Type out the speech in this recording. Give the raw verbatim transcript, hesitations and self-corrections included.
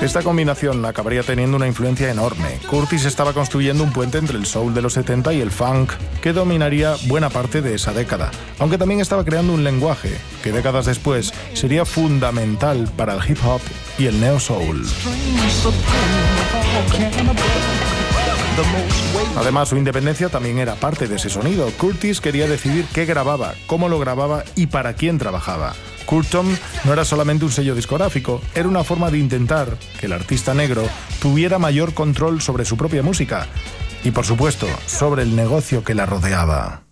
Esta combinación acabaría teniendo una influencia enorme. Curtis estaba construyendo un puente entre el soul de los setenta y el funk, que dominaría buena parte de esa década, aunque también estaba creando un lenguaje que décadas después sería fundamental para el hip hop y el neo soul. Además, su independencia también era parte de ese sonido. Curtis quería decidir qué grababa, cómo lo grababa y para quién trabajaba. Curtom no era solamente un sello discográfico, era una forma de intentar que el artista negro tuviera mayor control sobre su propia música y, por supuesto, sobre el negocio que la rodeaba.